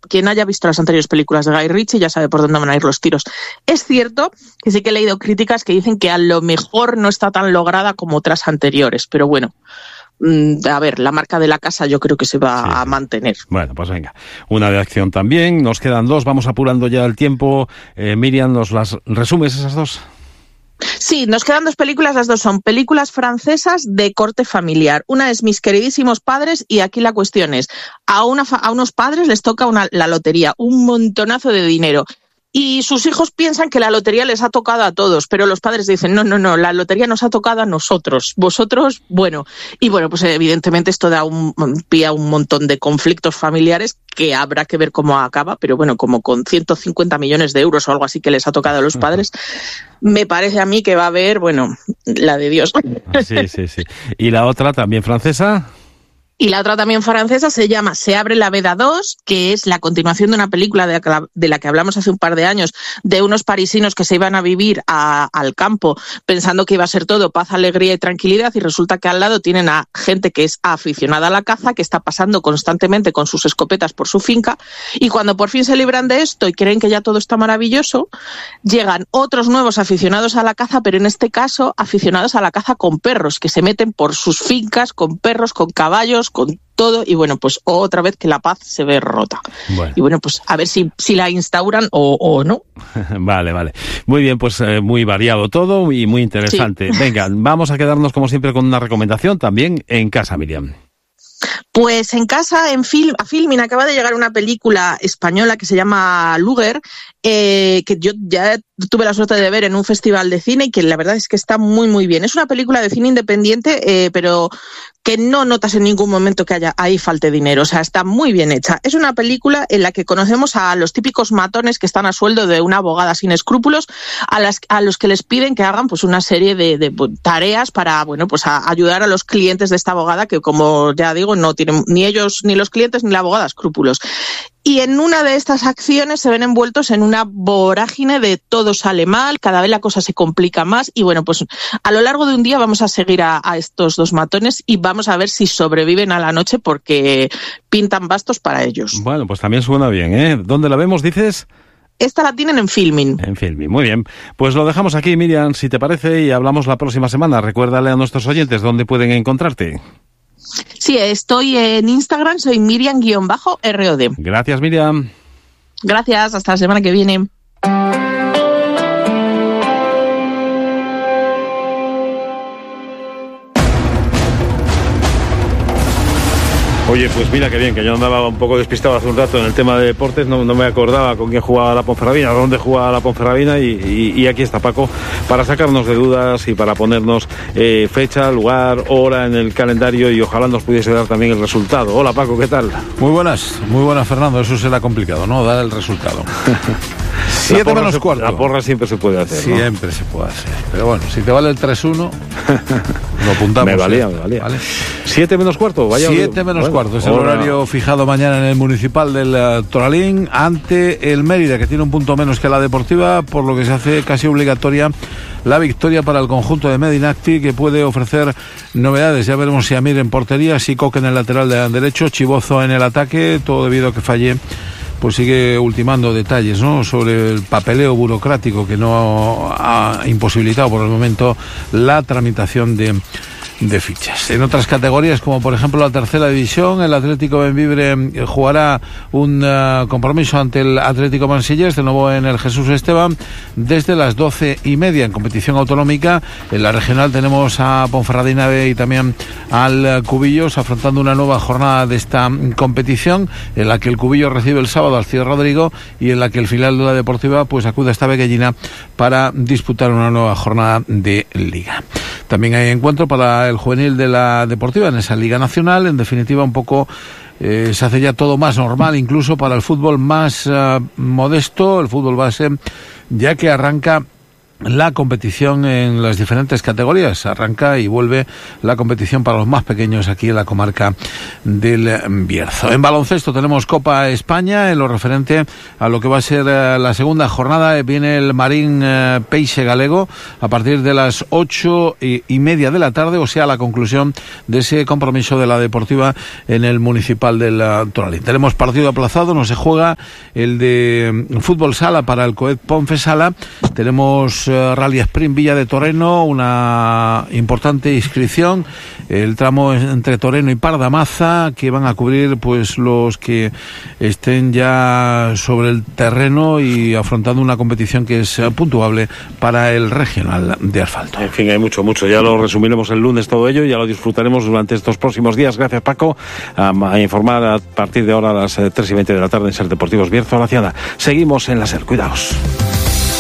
quien haya visto las anteriores películas de Guy Ritchie ya sabe por dónde van a ir los tiros. Es cierto que sí que he leído críticas que dicen que a lo mejor no está tan lograda como otras anteriores, pero bueno, a ver, la marca de la casa yo creo que se va a mantener. Bueno, pues venga, una de acción también, nos quedan 2, vamos apurando ya el tiempo. Miriam, ¿nos las resumes esas 2? Sí, nos quedan 2 películas, las 2 son películas francesas de corte familiar. Una es Mis queridísimos padres, y aquí la cuestión es, a unos padres les toca la lotería, un montonazo de dinero. Y sus hijos piensan que la lotería les ha tocado a todos, pero los padres dicen, no, la lotería nos ha tocado a nosotros, vosotros, bueno. Y bueno, pues evidentemente esto da pie a un montón de conflictos familiares que habrá que ver cómo acaba, pero bueno, como con 150 millones de euros o algo así que les ha tocado a los padres, me parece a mí que va a haber, bueno, la de Dios. Sí. ¿Y la otra también francesa? Y la otra también francesa se llama Se abre la veda 2, que es la continuación de una película de la que hablamos hace un par de años, de unos parisinos que se iban a vivir al campo pensando que iba a ser todo paz, alegría y tranquilidad, y resulta que al lado tienen a gente que es aficionada a la caza, que está pasando constantemente con sus escopetas por su finca, y cuando por fin se libran de esto y creen que ya todo está maravilloso, llegan otros nuevos aficionados a la caza, pero en este caso aficionados a la caza con perros, que se meten por sus fincas con perros, con caballos, con todo, y bueno, pues otra vez que la paz se ve rota. Bueno. Y bueno, pues a ver si la instauran o no. Vale. Muy bien, pues muy variado todo y muy interesante. Sí. Venga, vamos a quedarnos como siempre con una recomendación también en casa, Miriam. Pues en casa, a Filmin, acaba de llegar una película española que se llama Luger, que yo ya tuve la suerte de ver en un festival de cine y que la verdad es que está muy, muy bien. Es una película de cine independiente, pero que no notas en ningún momento que ahí falte dinero. O sea, está muy bien hecha. Es una película en la que conocemos a los típicos matones que están a sueldo de una abogada sin escrúpulos, a los que les piden que hagan pues una serie de tareas para, bueno, pues a ayudar a los clientes de esta abogada, que como ya digo, no tienen ni ellos, ni los clientes, ni la abogada escrúpulos. Y en una de estas acciones se ven envueltos en una vorágine de todo sale mal, cada vez la cosa se complica más, y bueno, pues a lo largo de un día vamos a seguir a estos 2 matones y vamos a ver si sobreviven a la noche, porque pintan bastos para ellos. Bueno, pues también suena bien, ¿eh? ¿Dónde la vemos, dices? Esta la tienen en Filmin. En Filmin, muy bien. Pues lo dejamos aquí, Miriam, si te parece, y hablamos la próxima semana. Recuérdale a nuestros oyentes dónde pueden encontrarte. Sí, estoy en Instagram, soy Miriam_ROD. Gracias, Miriam. Gracias, hasta la semana que viene. Oye, pues mira qué bien, que yo andaba un poco despistado hace un rato en el tema de deportes, no me acordaba con quién jugaba la Ponferradina, dónde jugaba la Ponferradina, y aquí está Paco para sacarnos de dudas y para ponernos fecha, lugar, hora en el calendario, y ojalá nos pudiese dar también el resultado. Hola Paco, ¿qué tal? Muy buenas Fernando, eso será complicado, ¿no? Dar el resultado. 7 menos cuarto. La porra siempre se puede hacer, ¿no? Siempre se puede hacer, pero bueno, si te vale el 3-1, lo apuntamos. Me valía. ¿Vale? 7 menos cuarto, vaya. 7 menos cuarto, es el horario fijado mañana en el Municipal del Toralín, ante el Mérida, que tiene un punto menos que la Deportiva, por lo que se hace casi obligatoria la victoria para el conjunto de Medinacti, que puede ofrecer novedades. Ya veremos si Amir en portería, si Coque en el lateral derecho, Chibozo en el ataque, todo debido a que falle, pues sigue ultimando detalles, ¿no?, sobre el papeleo burocrático que no ha imposibilitado por el momento la tramitación de fichas. En otras categorías, como por ejemplo la tercera división, el Atlético Bembibre jugará un compromiso ante el Atlético Mansillés, de nuevo en el Jesús Esteban, desde las 12:30. En competición autonómica, en la regional tenemos a Ponferradina B y también al Cubillos afrontando una nueva jornada de esta competición, en la que el Cubillos recibe el sábado al Cid Rodrigo, y en la que el filial de la Deportiva pues acude a esta Beguellina para disputar una nueva jornada de Liga. También hay encuentro para el juvenil de la Deportiva en esa Liga Nacional. En definitiva, un poco se hace ya todo más normal, incluso para el fútbol más modesto, el fútbol base, ya que arranca la competición en las diferentes categorías. Arranca y vuelve la competición para los más pequeños aquí en la comarca del Bierzo. En baloncesto tenemos Copa España. En lo referente a lo que va a ser la segunda jornada, viene el Marín Peixe Galego a partir de las 8:30 de la tarde, o sea, la conclusión de ese compromiso de la Deportiva en el Municipal del Toralín. Tenemos partido aplazado, no se juega el de fútbol sala para el Coed Ponfe Sala. Tenemos Rally Sprint Villa de Toreno, una importante inscripción, el tramo entre Toreno y Pardamaza, que van a cubrir pues los que estén ya sobre el terreno y afrontando una competición que es puntuable para el regional de asfalto. En fin, hay mucho, ya lo resumiremos el lunes todo ello y ya lo disfrutaremos durante estos próximos días. Gracias, Paco, a informar a partir de ahora a las 3:20 de la tarde en Ser Deportivos Bierzo, la Ciudad. Seguimos en la Ser, cuidaos.